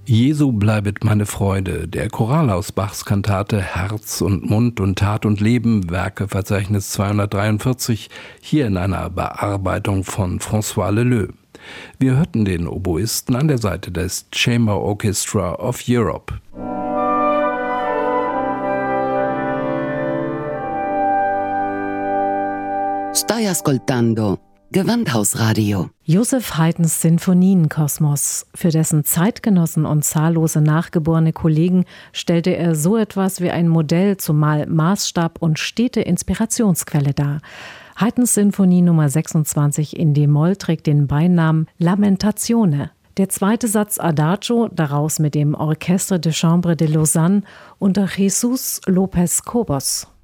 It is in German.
Jesu bleibet meine Freude, der Choral aus Bachs Kantate Herz und Mund und Tat und Leben, Werkeverzeichnis 243, hier in einer Bearbeitung von François Leleux. Wir hörten den Oboisten an der Seite des Chamber Orchestra of Europe. Stai ascoltando Gewandhausradio. Joseph Haydns Sinfonienkosmos. Für dessen Zeitgenossen und zahllose nachgeborene Kollegen stellte er so etwas wie ein Modell, zumal Maßstab und stete Inspirationsquelle dar. Haydns Sinfonie Nummer 26 in d-Moll trägt den Beinamen Lamentazione. Der zweite Satz Adagio, daraus mit dem Orchestre de Chambre de Lausanne unter Jesus López Cobos.